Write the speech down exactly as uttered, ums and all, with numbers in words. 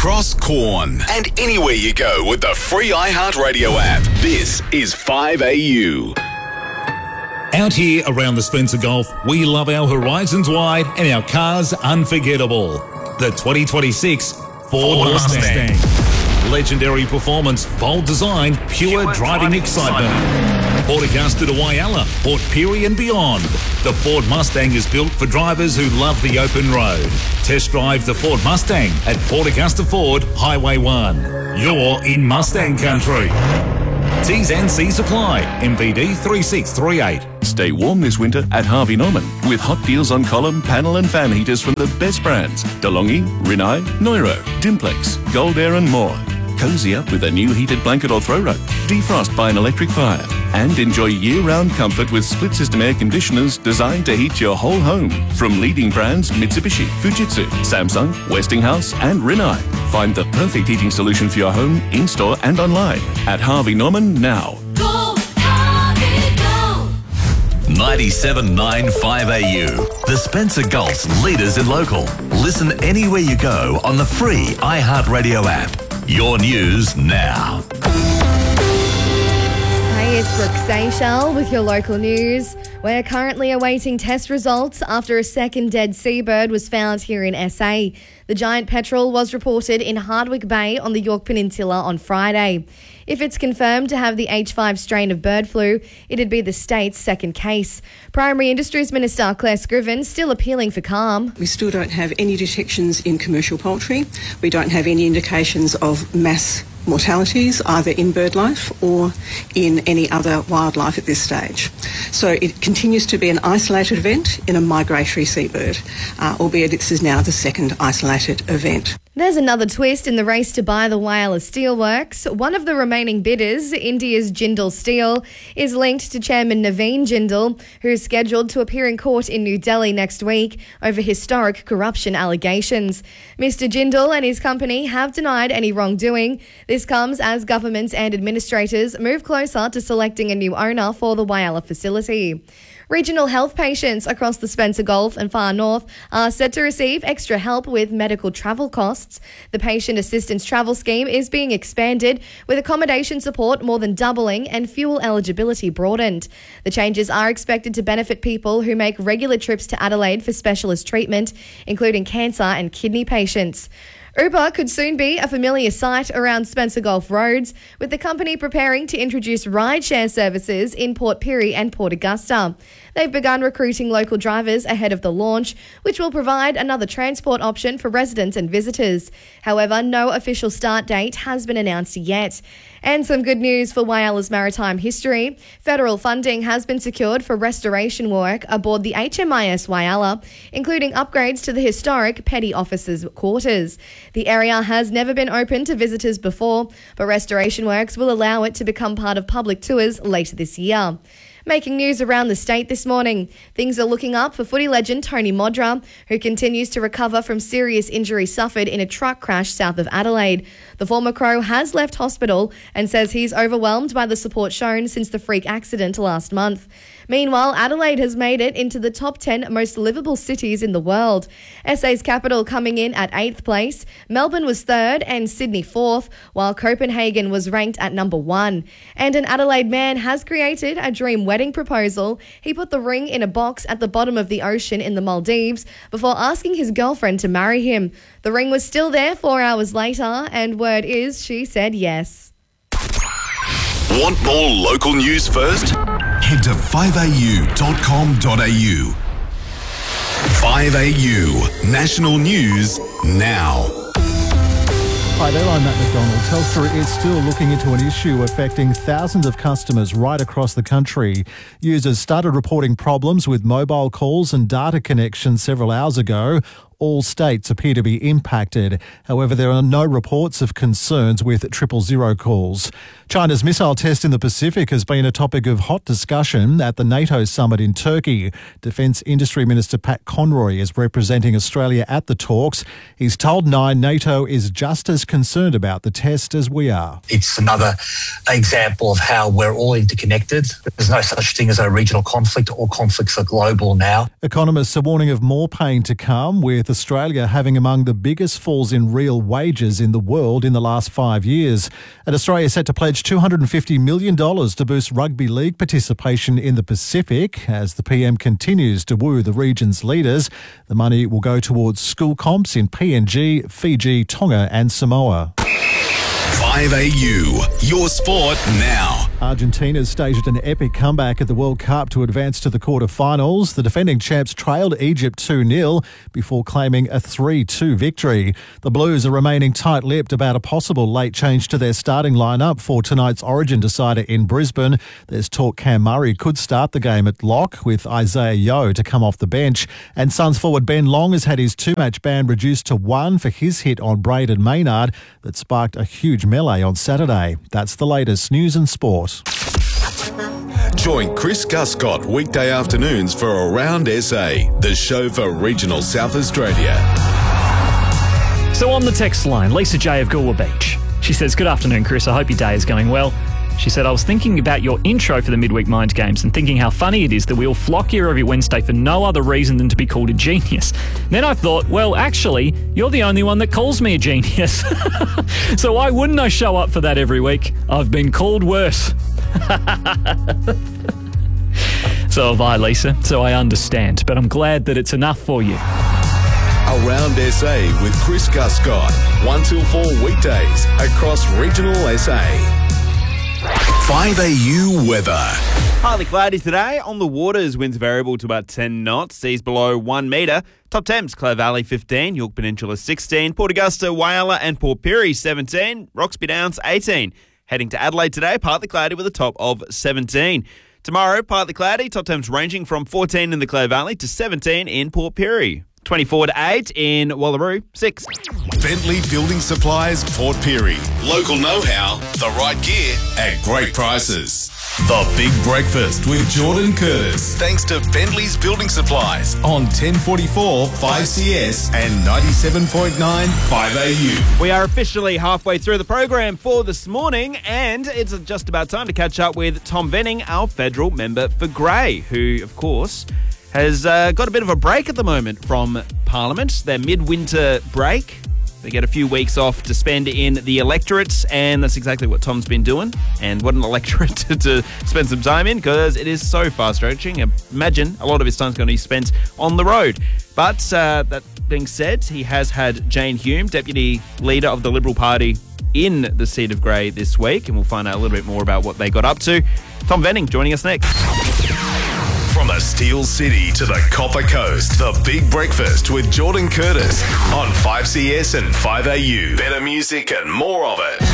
across Corn and anywhere you go with the free iHeartRadio app. This is five A U. Out here around the Spencer Gulf, we love our horizons wide and our cars unforgettable. The twenty twenty-six Ford, Ford Mustang. Mustang. Legendary performance, bold design, pure, pure driving, driving excitement. excitement. Port Augusta to Whyalla, Port Pirie and beyond. The Ford Mustang is built for drivers who love the open road. Test drive the Ford Mustang at Port Augusta Ford, Highway one. You're in Mustang country. T's and C's apply. M V D three six three eight. Stay warm this winter at Harvey Norman with hot deals on column, panel and fan heaters from the best brands. DeLonghi, Rinnai, Neuro, Dimplex, Gold Air and more. Cozy up with a new heated blanket or throw rug. Defrost by an electric fire. And enjoy year-round comfort with split-system air conditioners designed to heat your whole home. From leading brands Mitsubishi, Fujitsu, Samsung, Westinghouse and Rinnai. Find the perfect heating solution for your home in-store and online at Harvey Norman now. Go, Harvey, go! ninety-seven point nine five A U. The Spencer Gulf's leaders in local. Listen anywhere you go on the free iHeartRadio app. Your news now. Hey, it's Brooke Seychelles with your local news. We're currently awaiting test results after a second dead seabird was found here in S A. The giant petrel was reported in Hardwick Bay on the Yorke Peninsula on Friday. If it's confirmed to have the H five strain of bird flu, it'd be the state's second case. Primary Industries Minister Claire Scriven still appealing for calm. We still don't have any detections in commercial poultry. We don't have any indications of mass mortalities either in bird life or in any other wildlife at this stage. So it continues to be an isolated event in a migratory seabird, uh, albeit this is now the second isolated event. There's another twist in the race to buy the Whyalla Steelworks. One of the remaining bidders, India's Jindal Steel, is linked to Chairman Naveen Jindal, who is scheduled to appear in court in New Delhi next week over historic corruption allegations. Mister Jindal and his company have denied any wrongdoing. This comes as governments and administrators move closer to selecting a new owner for the Whyalla facility. Regional health patients across the Spencer Gulf and far north are set to receive extra help with medical travel costs. The Patient Assistance Travel Scheme is being expanded, with accommodation support more than doubling and fuel eligibility broadened. The changes are expected to benefit people who make regular trips to Adelaide for specialist treatment, including cancer and kidney patients. Uber could soon be a familiar sight around Spencer Gulf roads, with the company preparing to introduce rideshare services in Port Pirie and Port Augusta. They've begun recruiting local drivers ahead of the launch, which will provide another transport option for residents and visitors. However, no official start date has been announced yet. And some good news for Whyalla's maritime history. Federal funding has been secured for restoration work aboard the H M I S Whyalla, including upgrades to the historic Petty Officers' quarters. The area has never been open to visitors before, but restoration works will allow it to become part of public tours later this year. Making news around the state this morning. Things are looking up for footy legend Tony Modra, who continues to recover from serious injury suffered in a truck crash south of Adelaide. The former Crow has left hospital and says he's overwhelmed by the support shown since the freak accident last month. Meanwhile, Adelaide has made it into the top ten most livable cities in the world. S A's capital coming in at eighth place, Melbourne was third and Sydney fourth, while Copenhagen was ranked at number one. And an Adelaide man has created a dream wedding proposal. He put the ring in a box at the bottom of the ocean in the Maldives before asking his girlfriend to marry him. The ring was still there four hours later, and word is she said yes. Want more local news first? Head to five a u dot com dot a u. five A U National News now. Hi there, I'm Matt McDonald. Telstra is still looking into an issue affecting thousands of customers right across the country. Users started reporting problems with mobile calls and data connections several hours ago. All states appear to be impacted. However, there are no reports of concerns with triple zero calls. China's missile test in the Pacific has been a topic of hot discussion at the NATO summit in Turkey. Defence Industry Minister Pat Conroy is representing Australia at the talks. He's told Nine NATO is just as concerned about the test as we are. It's another example of how we're all interconnected. There's no such thing as a regional conflict. All conflicts are global now. Economists are warning of more pain to come with with Australia having among the biggest falls in real wages in the world in the last five years. And Australia is set to pledge two hundred fifty million dollars to boost rugby league participation in the Pacific as the P M continues to woo the region's leaders. The money will go towards school comps in P N G, Fiji, Tonga and Samoa. five A U, your sport now. Argentina staged an epic comeback at the World Cup to advance to the quarterfinals. The defending champs trailed Egypt two nil before claiming a three two victory. The Blues are remaining tight-lipped about a possible late change to their starting lineup for tonight's Origin decider in Brisbane. There's talk Cam Murray could start the game at lock with Isaiah Yeo to come off the bench. And Suns forward Ben Long has had his two-match ban reduced to one for his hit on Braden Maynard that sparked a huge melee on Saturday. That's the latest news and sport. Join Chris Guscott weekday afternoons for Around S A, the show for regional South Australia. So on the text line, Lisa J of Goolwa Beach. She says, "Good afternoon, Chris. I hope your day is going well." She said, "I was thinking about your intro for the Midweek Mind Games and thinking how funny it is that we all flock here every Wednesday for no other reason than to be called a genius. Then I thought, well, actually, you're the only one that calls me a genius. So why wouldn't I show up for that every week? I've been called worse." So have I, Lisa. So I understand. But I'm glad that it's enough for you. Around S A with Chris Guscott, one till four weekdays across regional S A. five A U weather. Partly cloudy today. On the waters, winds variable to about ten knots. Seas below one metre. Top temps, Clare Valley fifteen, York Peninsula sixteen, Port Augusta, Whyalla and Port Pirie seventeen, Roxby Downs eighteen. Heading to Adelaide today, partly cloudy with a top of seventeen. Tomorrow, partly cloudy, top temps ranging from fourteen in the Clare Valley to seventeen in Port Pirie. twenty-four to eight in Wallaroo, six. Bentley Building Supplies, Port Pirie. Local know-how, the right gear at great prices. The Big Breakfast with Jordan Curtis. Thanks to Bentley's Building Supplies on ten forty-four five C S and ninety-seven point nine five A U. We are officially halfway through the program for this morning, and it's just about time to catch up with Tom Venning, our federal member for Grey, who, of course, has uh, got a bit of a break at the moment from Parliament, their midwinter break. They get a few weeks off to spend in the electorate, and that's exactly what Tom's been doing. And what an electorate to, to spend some time in, because it is so far-stretching. Imagine a lot of his time's going to be spent on the road. But uh, that being said, he has had Jane Hume, Deputy Leader of the Liberal Party, in the seat of Grey this week, and we'll find out a little bit more about what they got up to. Tom Venning joining us next. From the Steel City to the Copper Coast, the Big Breakfast with Jordan Curtis on five C S and five A U. Better music and more of it.